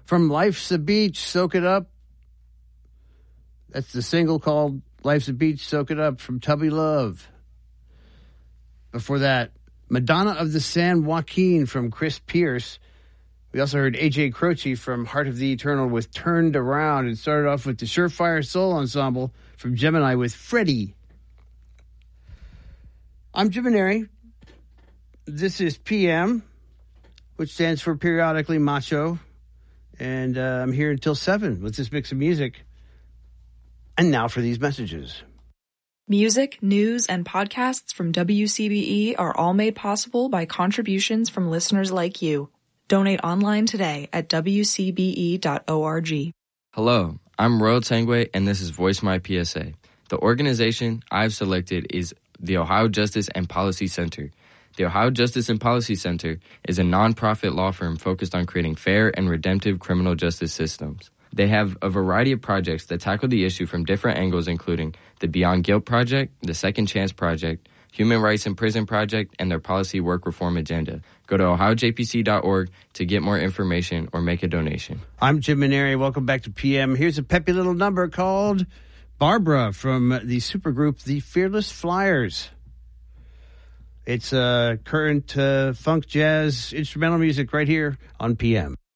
From Life's a Beach, Soak It Up. That's the single called Life's a Beach, Soak It Up from Tubby Love. Before that, Madonna of the San Joaquin from Chris Pierce. We also heard A.J. Croce from Heart of the Eternal with Turned Around, and started off with the Surefire Soul Ensemble from Gemini with Freddie. I'm Jim Maneri. This is PM, which stands for Periodically Macho, and I'm here until 7 with this mix of music. And now for these messages. Music, news, and podcasts from WCBE are all made possible by contributions from listeners like you. Donate online today at wcbe.org. Hello, I'm Royal Tangwe, and this is Voice My PSA. The organization I've selected is the Ohio Justice and Policy Center. The Ohio Justice and Policy Center is a nonprofit law firm focused on creating fair and redemptive criminal justice systems. They have a variety of projects that tackle the issue from different angles, including the Beyond Guilt Project, the Second Chance Project, Human Rights in Prison Project, and their policy work reform agenda. Go to ohiojpc.org to get more information or make a donation. I'm Jim Maneri. Welcome back to PM. Here's a peppy little number called Barbara from the supergroup The Fearless Flyers. It's current funk, jazz, instrumental music right here on PM.